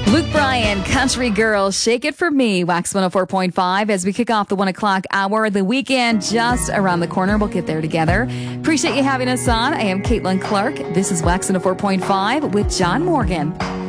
Luke Bryan, Country Girl, Shake It For Me, Wax 104.5 as we kick off the 1 o'clock hour. The weekend just around the corner. We'll get there together. Appreciate you having us on. I am Caitlin Clark. This is Wax 104.5 with John Morgan.